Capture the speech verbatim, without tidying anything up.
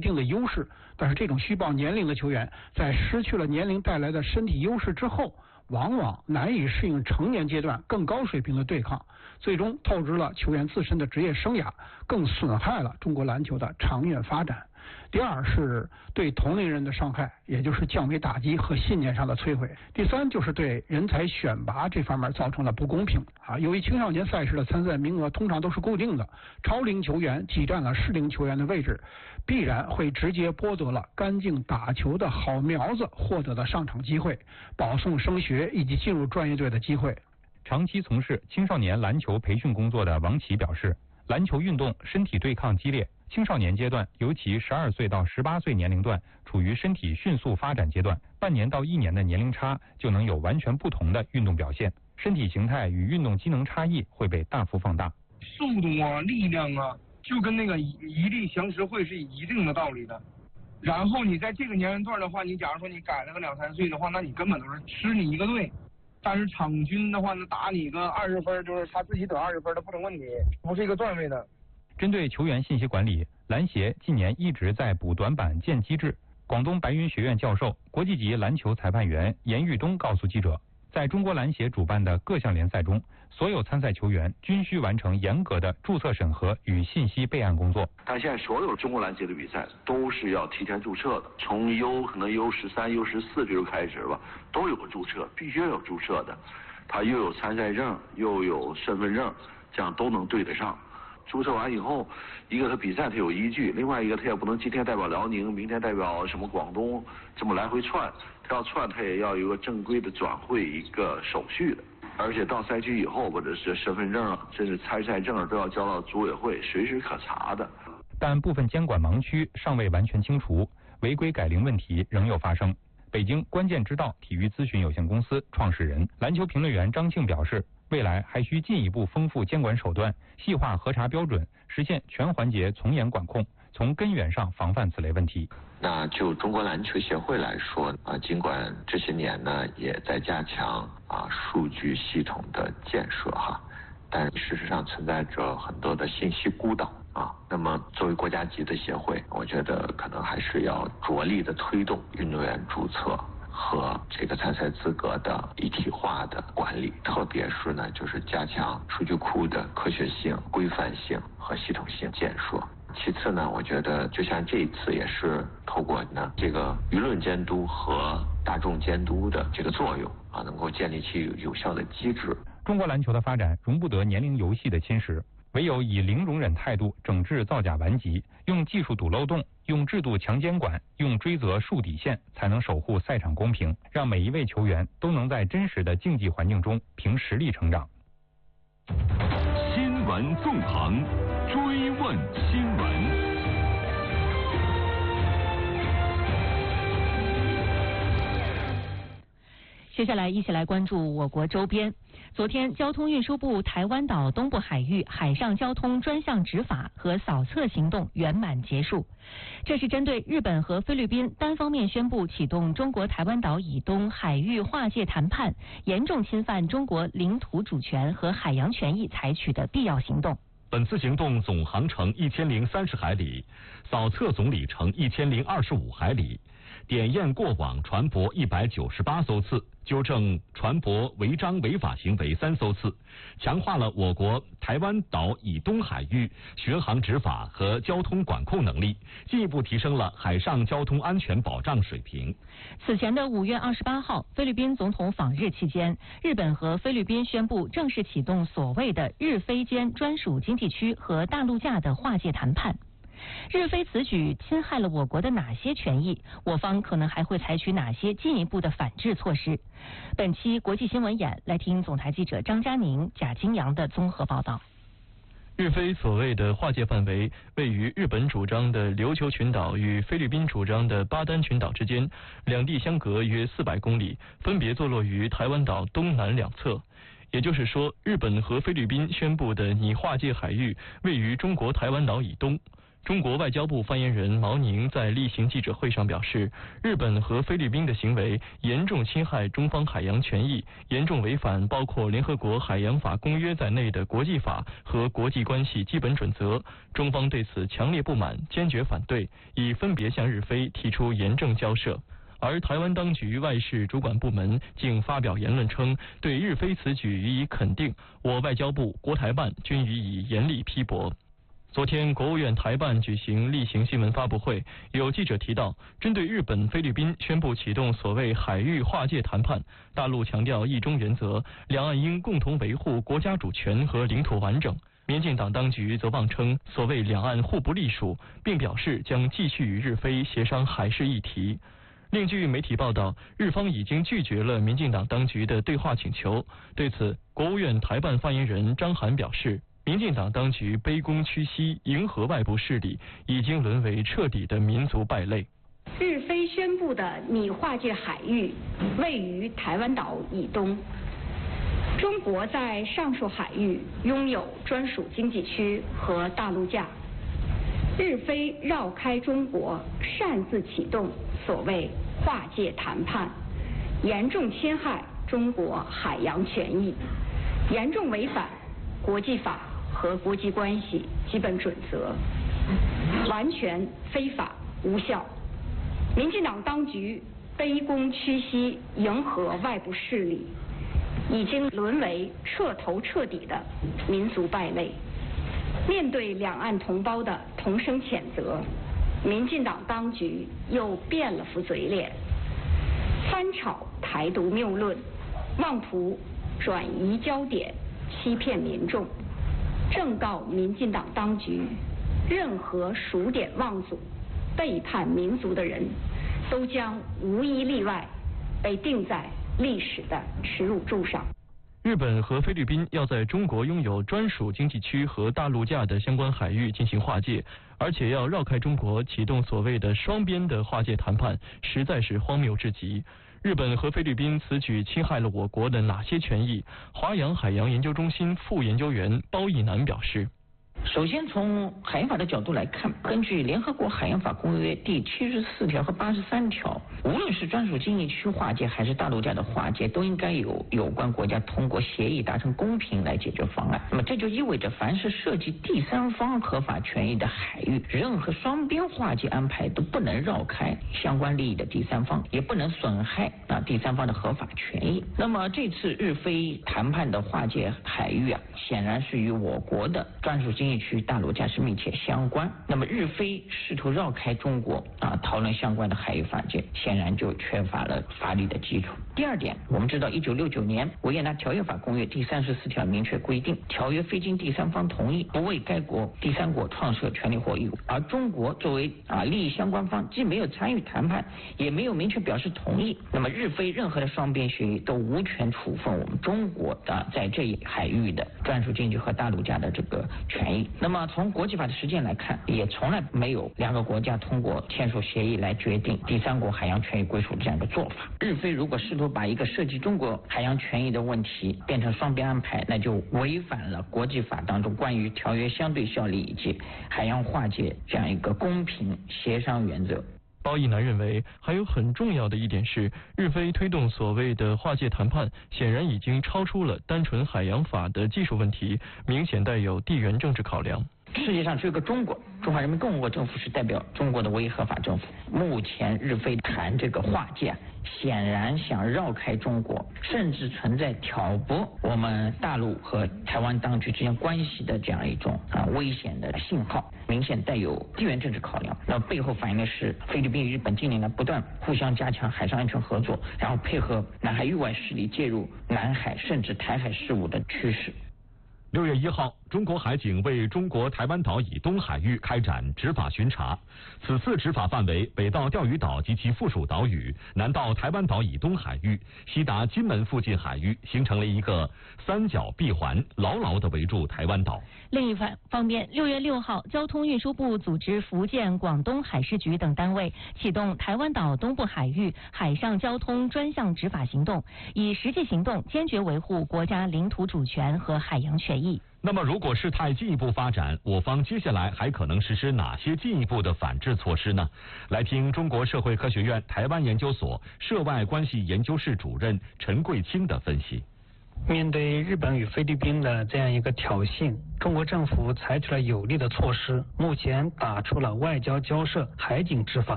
定的优势，但是这种虚报年龄的球员，在失去了年龄带来的身体优势之后，往往难以适应成年阶段更高水平的对抗，最终透支了球员自身的职业生涯，更损害了中国篮球的长远发展。第二是对同龄人的伤害，也就是降维打击和信念上的摧毁。第三就是对人才选拔这方面造成了不公平啊。由于青少年赛事的参赛名额通常都是固定的，超龄球员挤占了适龄球员的位置，必然会直接剥夺了干净打球的好苗子获得的上场机会、保送升学以及进入专业队的机会。 长期从事青少年篮球培训工作的王琦表示，篮球运动身体对抗激烈，青少年阶段，尤其十二岁到十八岁年龄段，处于身体迅速发展阶段，半年到一年的年龄差就能有完全不同的运动表现，身体形态与运动机能差异会被大幅放大。 速度啊，力量啊，就跟那个一力降十会是一定的道理的。然后你在这个年龄段的话，你假如说你改了个两三岁的话，那你根本都是吃你一个队。但是场均的话呢，打你个二十分，就是他自己得二十分的不成问题，不是一个段位的。 针对球员信息管理，篮协近年一直在补短板建机制。广东白云学院教授、国际级篮球裁判员严玉东告诉记者，在中国篮协主办的各项联赛中，所有参赛球员均需完成严格的注册审核与信息备案工作。 但现在所有中国篮协的比赛都是要提前注册的，从 U 可能 U 十三、U 十四这就开始吧，都有个注册，必须要有注册的。他又有参赛证，又有身份证，这样都能对得上。注册完以后，一个他比赛他有依据，另外一个他也不能今天代表辽宁，明天代表什么广东，这么来回窜。他要窜，他也要有一个正规的转会一个手续的。而且到赛区以后，或者是身份证啊，甚至参赛证都要交到组委会，随时可查的。 但部分监管盲区尚未完全清除，违规改龄问题仍有发生。北京关键之道体育咨询有限公司创始人、篮球评论员张庆表示，未来还需进一步丰富监管手段，细化核查标准，实现全环节从严管控，从根源上防范此类问题。 那就中国篮球协会来说啊，尽管这些年呢也在加强啊数据系统的建设哈，但事实上存在着很多的信息孤岛啊。那么作为国家级的协会，我觉得可能还是要着力的推动运动员注册和这个参赛资格的一体化的管理，特别是呢就是加强数据库的科学性、规范性和系统性建设。其次呢，我觉得就像这一次也是透过呢这个舆论监督和大众监督的这个作用啊，能够建立起有效的机制。 中国篮球的发展容不得年龄游戏的侵蚀，唯有以零容忍态度整治造假顽疾，用技术堵漏洞，用制度强监管，用追责树底线，才能守护赛场公平，让每一位球员都能在真实的竞技环境中凭实力成长。 新闻纵横，追问新闻。 接下来一起来关注我国周边。昨天，交通运输部台湾岛东部海域海上交通专项执法和扫测行动圆满结束。这是针对日本和菲律宾单方面宣布启动中国台湾岛以东海域划界谈判，严重侵犯中国领土主权和海洋权益采取的必要行动。 本次行动总航程一千零三十海里，扫测总里程一千零二十五海里，点验过往船舶一百九十八艘次，纠正船舶违章违法行为三艘次，强化了我国台湾岛以东海域巡航执法和交通管控能力，进一步提升了海上交通安全保障水平。 此前的五月二十八号，菲律宾总统访日期间，日本和菲律宾宣布正式启动所谓的日菲间专属经济区和大陆架的划界谈判。日菲此举侵害了我国的哪些权益？我方可能还会采取哪些进一步的反制措施？本期国际新闻眼来听总台记者张佳宁、贾金阳的综合报道。 日菲所谓的划界范围位于日本主张的琉球群岛与菲律宾主张的巴丹群岛之间，两地相隔约四百公里，分别坐落于台湾岛东南两侧。也就是说，日本和菲律宾宣布的拟划界海域位于中国台湾岛以东， 中国外交部发言人毛宁在例行记者会上表示，日本和菲律宾的行为严重侵害中方海洋权益，严重违反包括联合国海洋法公约在内的国际法和国际关系基本准则。中方对此强烈不满，坚决反对，已分别向日菲提出严正交涉。而台湾当局外事主管部门竟发表言论称，对日菲此举予以肯定，我外交部、国台办均予以严厉批驳。昨天，国务院台办举行例行新闻发布会，有记者提到，针对日本、菲律宾宣布启动所谓海域划界谈判，大陆强调一中原则，两岸应共同维护国家主权和领土完整。民进党当局则妄称所谓两岸互不隶属，并表示将继续与日菲协商海事议题。另据媒体报道，日方已经拒绝了民进党当局的对话请求。对此，国务院台办发言人张涵表示，民进党当局卑躬屈膝，迎合外部势力，已经沦为彻底的民族败类。 日菲宣布的拟划界海域位于台湾岛以东，中国在上述海域拥有专属经济区和大陆架。日菲绕开中国，擅自启动所谓划界谈判，严重侵害中国海洋权益，严重违反国际法和国际关系基本准则，完全非法无效。民进党当局卑躬屈膝，迎合外部势力，已经沦为彻头彻底的民族败类。面对两岸同胞的同声谴责，民进党当局又变了副嘴脸，翻炒台独谬论，妄图转移焦点，欺骗民众。正告民进党当局，任何数典忘祖、背叛民族的人，都将无一例外被钉在历史的耻辱柱上。 日本和菲律宾要在中国拥有专属经济区和大陆架的相关海域进行划界，而且要绕开中国启动所谓的双边的划界谈判，实在是荒谬至极。日本和菲律宾此举侵害了我国的哪些权益？华阳海洋研究中心副研究员包义南表示， 首先，从海洋法的角度来看，根据联合国海洋法公约第七十四条和八十三条，无论是专属经济区划界还是大陆架的划界，都应该有有关国家通过协议达成公平来解决方案。那么这就意味着，凡是涉及第三方合法权益的海域，任何双边划界安排都不能绕开相关利益的第三方，也不能损害啊第三方的合法权益。那么这次日菲谈判的划界海域啊，显然是与我国的专属经济区大陆架是密切相关。那么日菲试图绕开中国啊，讨论相关的海域法界，显然就缺乏了法律的基础。第二点，我们知道一九六九年维也纳条约法公约第三十四条明确规定，条约非经第三方同意，不为该国第三国创设权利或义务。而中国作为啊利益相关方，既没有参与谈判，也没有明确表示同意，那么日菲任何的双边协议都无权处分我们中国的在这一海域的专属经济和大陆架的这个权益。那么从国际法的实践来看，也从来没有两个国家通过签署协议来决定第三国海洋权益归属的这样一个做法。日菲如果试图把一个涉及中国海洋权益的问题变成双边安排，那就违反了国际法当中关于条约相对效力以及海洋划界这样一个公平协商原则。 包义南认为，还有很重要的一点是，日菲推动所谓的划界谈判，显然已经超出了单纯海洋法的技术问题，明显带有地缘政治考量。 世界上只有个中国，中华人民共和国政府是代表中国的唯一合法政府。目前日菲谈这个划界，显然想绕开中国，甚至存在挑拨我们大陆和台湾当局之间关系的这样一种啊危险的信号，明显带有地缘政治考量。那背后反映的是菲律宾与日本近年来不断互相加强海上安全合作，然后配合南海域外势力介入南海甚至台海事务的趋势。 六月一号，中国海警为中国台湾岛以东海域开展执法巡查，此次执法范围北到钓鱼岛及其附属岛屿，南到台湾岛以东海域，西达金门附近海域，形成了一个三角闭环，牢牢地围住台湾岛。 另一方方面，六月六号，交通运输部组织福建、广东海事局等单位启动台湾岛东部海域海上交通专项执法行动，以实际行动坚决维护国家领土主权和海洋权益。 那么，如果事态进一步发展，我方接下来还可能实施哪些进一步的反制措施呢？来听中国社会科学院台湾研究所涉外关系研究室主任陈桂清的分析。 面对日本与菲律宾的这样一个挑衅，中国政府采取了有力的措施，目前打出了外交交涉、海警执法